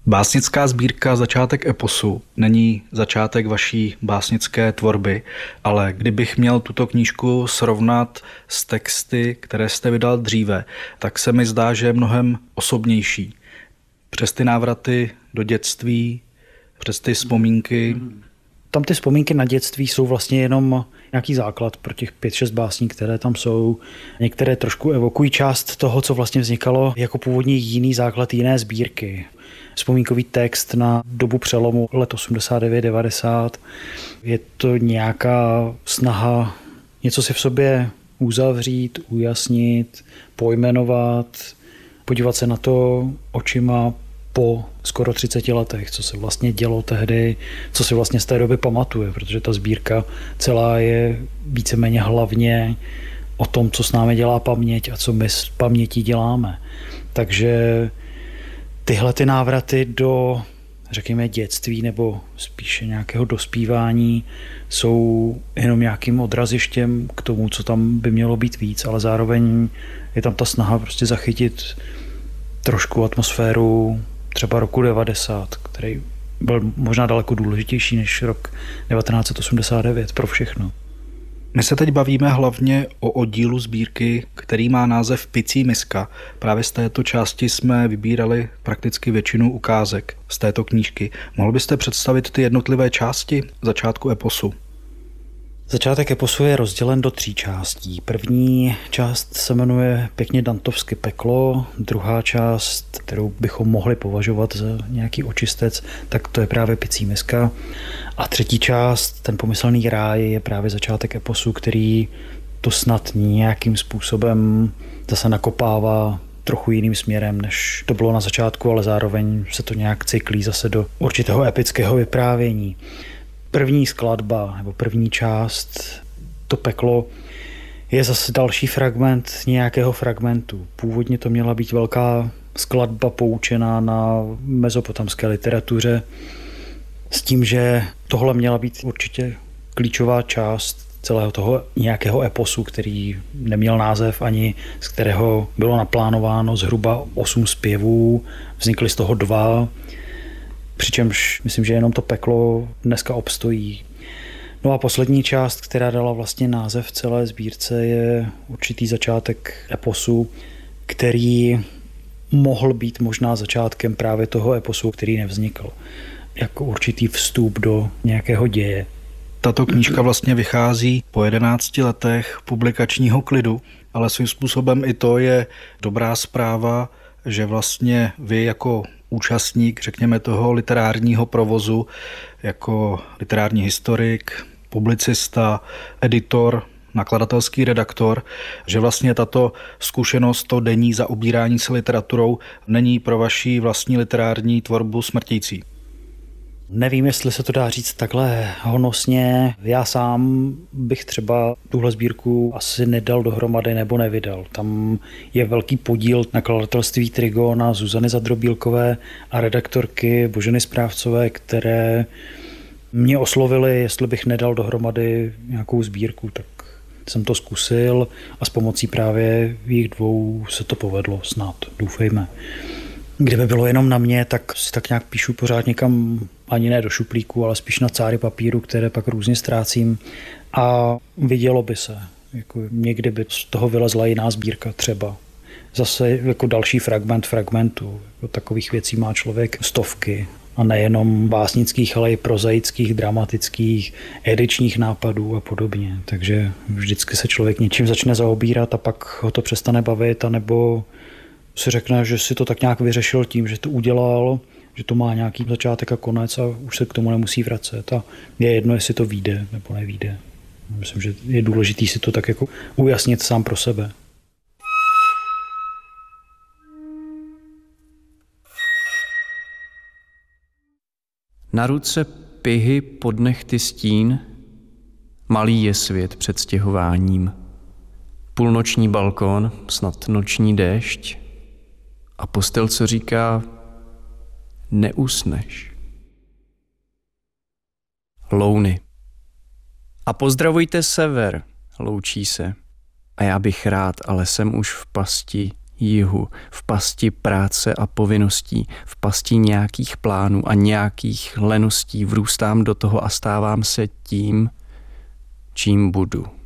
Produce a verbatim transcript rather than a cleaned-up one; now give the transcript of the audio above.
Básnická sbírka Začátek eposu není začátek vaší básnické tvorby, ale kdybych měl tuto knížku srovnat s texty, které jste vydal dříve, tak se mi zdá, že je mnohem osobnější. Přes ty návraty do dětství, přes ty vzpomínky. Tam ty vzpomínky na dětství jsou vlastně jenom nějaký základ pro těch pět šest básní, které tam jsou. Některé trošku evokují část toho, co vlastně vznikalo jako původně jiný základ jiné sbírky. Vzpomínkový text na dobu přelomu let osmdesát devět devadesát. Je to nějaká snaha něco si v sobě uzavřít, ujasnit, pojmenovat, podívat se na to očima po skoro třiceti letech, co se vlastně dělo tehdy, co si vlastně z té doby pamatuje, protože ta sbírka celá je víceméně hlavně o tom, co s námi dělá paměť a co my s pamětí děláme. Takže tyhle ty návraty do, řekněme, dětství nebo spíše nějakého dospívání jsou jenom nějakým odrazištěm k tomu, co tam by mělo být víc, ale zároveň je tam ta snaha prostě zachytit trošku atmosféru třeba roku devadesát, který byl možná daleko důležitější než rok devatenáct set osmdesát devět pro všechno. My se teď bavíme hlavně o oddílu sbírky, který má název Picí miska. Právě z této části jsme vybírali prakticky většinu ukázek z této knížky. Mohl byste představit ty jednotlivé části začátku eposu? Začátek eposu je rozdělen do tří částí. První část se jmenuje pěkně dantovsky Peklo, druhá část, kterou bychom mohli považovat za nějaký očistec, tak to je právě Picí miska. A třetí část, ten pomyslný ráj, je právě začátek eposu, který to snad nějakým způsobem zase nakopává trochu jiným směrem, než to bylo na začátku, ale zároveň se to nějak cyklí zase do určitého epického vyprávění. První skladba, nebo první část, to Peklo, je zase další fragment nějakého fragmentu. Původně to měla být velká skladba poučená na mezopotamské literatuře, s tím, že tohle měla být určitě klíčová část celého toho nějakého eposu, který neměl název ani, z kterého bylo naplánováno zhruba osm zpěvů, vznikly z toho dva, přičemž myslím, že jenom to Peklo dneska obstojí. No a poslední část, která dala vlastně název celé sbírce, je určitý začátek eposu, který mohl být možná začátkem právě toho eposu, který nevznikl. Jako určitý vstup do nějakého děje. Tato knížka vlastně vychází po jedenácti letech publikačního klidu, ale svým způsobem i to je dobrá zpráva, že vlastně vy jako účastník, řekněme, toho literárního provozu, jako literární historik, publicista, editor, nakladatelský redaktor, že vlastně tato zkušenost, to denní zaobírání se literaturou není pro vaši vlastní literární tvorbu smrtící. Nevím, jestli se to dá říct takhle honosně. Já sám bych třeba tuhle sbírku asi nedal dohromady nebo nevydal. Tam je velký podíl nakladatelství Trigona, Zuzany Zadrobílkové a redaktorky Boženy Správcové, které mě oslovily, jestli bych nedal dohromady nějakou sbírku, tak jsem to zkusil a s pomocí právě jich dvou se to povedlo snad, doufejme. Kdyby bylo jenom na mě, tak si tak nějak píšu pořád někam, ani ne do šuplíku, ale spíš na cáry papíru, které pak různě ztrácím a vidělo by se. Jako někdy by z toho vylezla jiná sbírka třeba. Zase jako další fragment fragmentu. Jako takových věcí má člověk stovky. A nejenom básnických, ale i prozaických, dramatických, edičních nápadů a podobně. Takže vždycky se člověk něčím začne zaobírat a pak ho to přestane bavit, anebo si řekne, že si to tak nějak vyřešil tím, že to udělal, že to má nějaký začátek a konec a už se k tomu nemusí vracet. A je jedno, jestli to vyjde nebo nevyjde. Myslím, že je důležité si to tak jako ujasnit sám pro sebe. Na ruce pihy pod nehty stín, malý je svět před stěhováním. Půlnoční balkon, snad noční déšť a postel, co říká, neusneš. Louny. A pozdravujte sever, loučí se. A já bych rád, ale jsem už v pasti jihu, v pasti práce a povinností, v pasti nějakých plánů a nějakých leností vrůstám do toho a stávám se tím, čím budu.